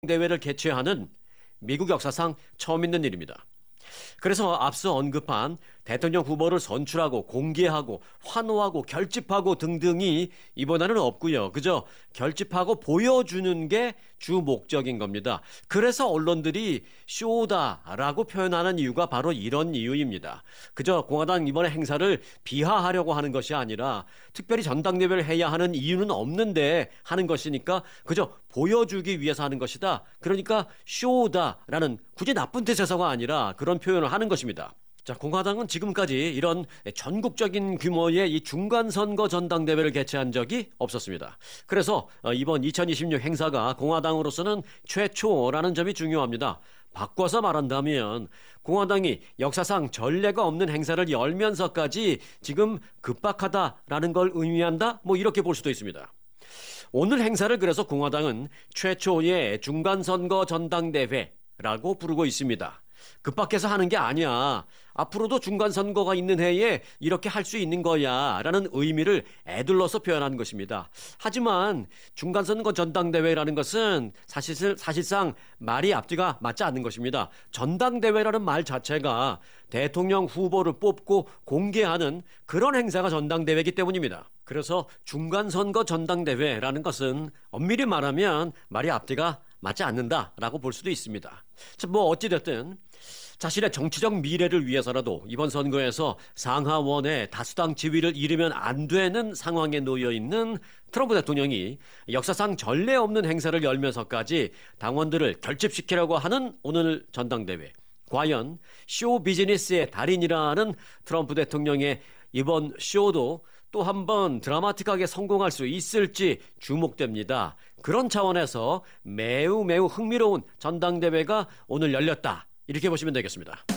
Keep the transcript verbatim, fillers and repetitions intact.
대회를 개최하는 미국 역사상 처음 있는 일입니다. 그래서 앞서 언급한 대통령 후보를 선출하고 공개하고 환호하고 결집하고 등등이 이번에는 없고요. 그저 결집하고 보여주는 게 주 목적인 겁니다. 그래서 언론들이 쇼다라고 표현하는 이유가 바로 이런 이유입니다. 그저 공화당 이번에 행사를 비하하려고 하는 것이 아니라 특별히 전당대회를 해야 하는 이유는 없는데 하는 것이니까 그저 보여주기 위해서 하는 것이다. 그러니까 쇼다라는 굳이 나쁜 뜻에서가 아니라 그런 표현을 하는 것입니다. 자, 공화당은 지금까지 이런 전국적인 규모의 이 중간선거 전당대회를 개최한 적이 없었습니다. 그래서 이번 이천이십육 행사가 공화당으로서는 최초라는 점이 중요합니다. 바꿔서 말한다면 공화당이 역사상 전례가 없는 행사를 열면서까지 지금 급박하다라는 걸 의미한다? 뭐 이렇게 볼 수도 있습니다. 오늘 행사를 그래서 공화당은 최초의 중간선거 전당대회라고 부르고 있습니다. 급박해서 하는 게 아니야. 앞으로도 중간선거가 있는 해에 이렇게 할 수 있는 거야 라는 의미를 에둘러서 표현한 것입니다. 하지만 중간선거 전당대회라는 것은 사실, 사실상 말이 앞뒤가 맞지 않는 것입니다. 전당대회라는 말 자체가 대통령 후보를 뽑고 공개하는 그런 행사가 전당대회이기 때문입니다. 그래서 중간선거 전당대회라는 것은 엄밀히 말하면 말이 앞뒤가 맞지 않는다라고 볼 수도 있습니다. 뭐 어찌됐든 자신의 정치적 미래를 위해서라도 이번 선거에서 상하원의 다수당 지위를 잃으면 안 되는 상황에 놓여 있는 트럼프 대통령이 역사상 전례 없는 행사를 열면서까지 당원들을 결집시키려고 하는 오늘 전당대회. 과연 쇼 비즈니스의 달인이라는 트럼프 대통령의 이번 쇼도 또 한 번 드라마틱하게 성공할 수 있을지 주목됩니다. 그런 차원에서 매우 매우 흥미로운 전당대회가 오늘 열렸다. 이렇게 보시면 되겠습니다.